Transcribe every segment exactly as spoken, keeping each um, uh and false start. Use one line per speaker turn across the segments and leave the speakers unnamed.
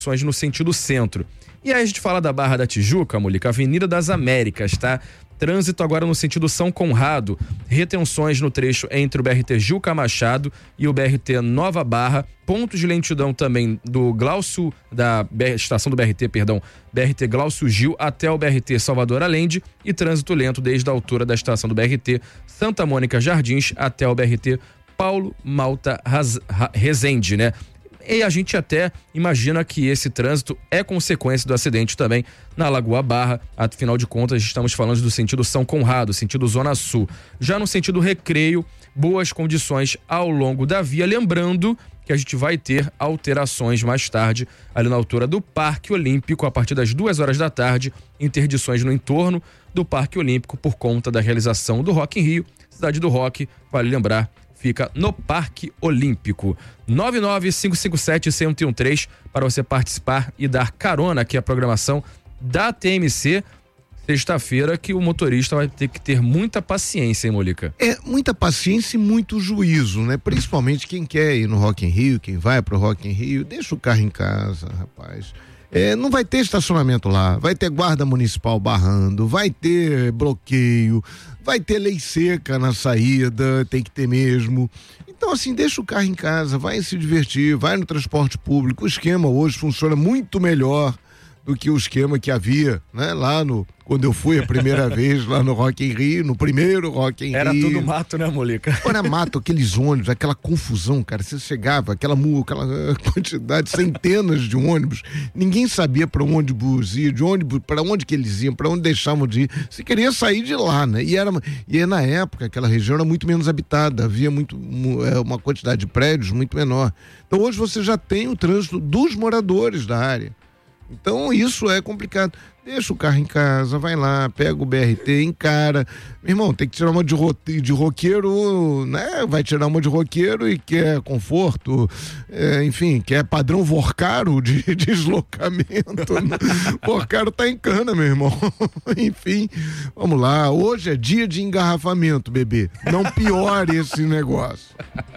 no sentido centro. E aí a gente fala da Barra da Tijuca, Molica, Avenida das Américas, tá? Trânsito agora no sentido São Conrado, retenções no trecho entre o B R T Juca Machado e o B R T Nova Barra, pontos de lentidão também do Glaucio, da estação do B R T, perdão, B R T Glaucio Gil até o B R T Salvador Allende e trânsito lento desde a altura da estação do B R T Santa Mônica Jardins até o B R T Paulo Malta Raz, Rezende, né? E a gente até imagina que esse trânsito é consequência do acidente também na Lagoa Barra. Afinal de contas, estamos falando do sentido São Conrado, sentido Zona Sul. Já no sentido Recreio, boas condições ao longo da via. Lembrando que a gente vai ter alterações mais tarde, ali na altura do Parque Olímpico, a partir das duas horas da tarde, interdições no entorno do Parque Olímpico por conta da realização do Rock in Rio. Cidade do Rock, vale lembrar, fica no Parque Olímpico. nove nove cinco cinco sete, um zero um três para você participar e dar carona aqui à programação da T M C. Sexta-feira que o motorista vai ter que ter muita paciência, hein, Molica?
É, muita paciência e muito juízo, né? Principalmente quem quer ir no Rock in Rio, quem vai pro Rock in Rio, deixa o carro em casa, rapaz. É, não vai ter estacionamento lá, vai ter guarda municipal barrando, vai ter bloqueio, vai ter lei seca na saída, tem que ter mesmo. Então, assim, deixa o carro em casa, vai se divertir, vai no transporte público. O esquema hoje funciona muito melhor do que o esquema que havia, né? Lá no, quando eu fui a primeira vez lá no Rock in Rio, no primeiro Rock in
Era
Rio.
Era tudo mato, né, Molica?
Era mato, aqueles ônibus, aquela confusão, cara. Você chegava, aquela, aquela quantidade, centenas de ônibus, ninguém sabia para onde ir, de ônibus, para onde que eles iam, para onde deixavam de ir. Você queria sair de lá, né? E, era, e na época, aquela região era muito menos habitada, havia muito, uma quantidade de prédios muito menor. Então hoje você já tem o trânsito dos moradores da área. Então isso é complicado. Deixa o carro em casa, vai lá, pega o B R T, encara. Meu irmão, tem que tirar uma de, ro- de roqueiro, né? Vai tirar uma de roqueiro e quer conforto, é, enfim, quer padrão Vorcaro de, de deslocamento. Vorcaro tá em cana, meu irmão. Enfim, vamos lá. Hoje é dia de engarrafamento, bebê. Não piore esse negócio.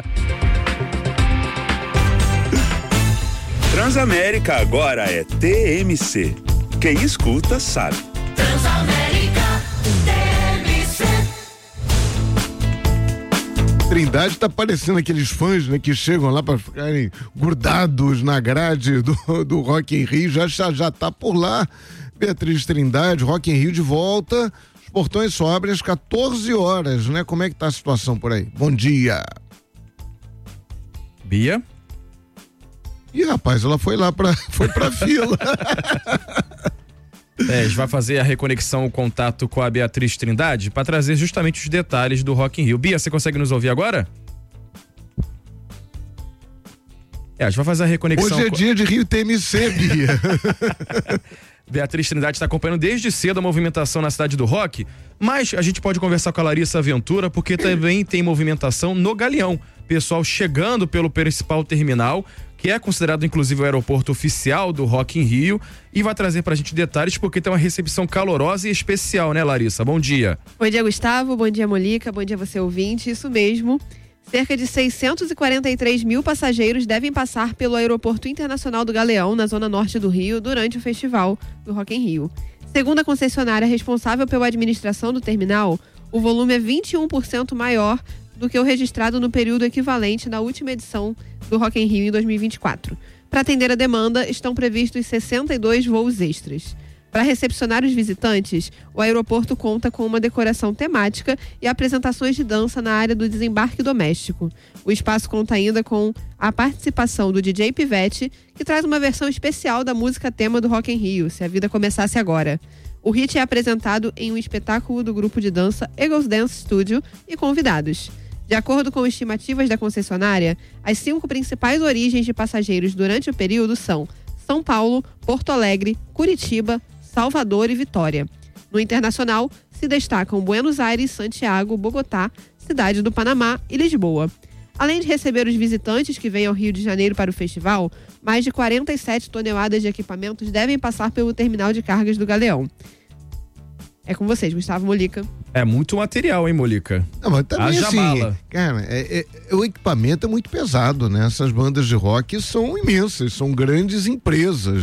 Transamérica agora é T M C. Quem escuta sabe.
Transamérica T M C.
Trindade tá parecendo aqueles fãs, né, que chegam lá para ficarem grudados na grade do, do Rock in Rio. Já, já, já tá por lá. Beatriz Trindade, Rock in Rio de volta. Os portões só abrem às quatorze horas, né? Como é que tá a situação por aí? Bom dia.
Bia?
Ih, rapaz, ela foi lá pra, foi pra fila.
É, a gente vai fazer a reconexão, o contato com a Beatriz Trindade para trazer justamente os detalhes do Rock in Rio. Bia, você consegue nos ouvir agora? É, a gente vai fazer a reconexão.
Hoje é
com...
dia de Rio T M C, Bia.
Beatriz Trindade está acompanhando desde cedo a movimentação na cidade do Rock, mas a gente pode conversar com a Larissa Ventura porque também tem movimentação no Galeão. Pessoal chegando pelo principal terminal, que é considerado inclusive o aeroporto oficial do Rock in Rio, e vai trazer pra gente detalhes porque tem uma recepção calorosa e especial, né, Larissa? Bom dia.
Bom dia, Gustavo, bom dia, Molica, bom dia você ouvinte, isso mesmo. Cerca de seiscentos e quarenta e três mil passageiros devem passar pelo Aeroporto Internacional do Galeão, na zona norte do Rio, durante o festival do Rock in Rio. Segundo a concessionária responsável pela administração do terminal, o volume é vinte e um por cento maior do que o registrado no período equivalente na última edição do Rock in Rio em dois mil e vinte e quatro. Para atender a demanda, estão previstos sessenta e dois voos extras. Para recepcionar os visitantes, o aeroporto conta com uma decoração temática e apresentações de dança na área do desembarque doméstico. O espaço conta ainda com a participação do D J Pivete, que traz uma versão especial da música tema do Rock in Rio, Se a Vida Começasse Agora. O hit é apresentado em um espetáculo do grupo de dança Eagles Dance Studio e convidados. De acordo com estimativas da concessionária, as cinco principais origens de passageiros durante o período são São Paulo, Porto Alegre, Curitiba, Salvador e Vitória. No internacional, se destacam Buenos Aires, Santiago, Bogotá, Cidade do Panamá e Lisboa. Além de receber os visitantes que vêm ao Rio de Janeiro para o festival, mais de quarenta e sete toneladas de equipamentos devem passar pelo terminal de cargas do Galeão. É com vocês, Gustavo, Molica.
É muito material, hein, Molica?
Não, mas também
Haja
assim,
mala.
cara, é, é, o equipamento é muito pesado, né? Essas bandas de rock são imensas, são grandes empresas.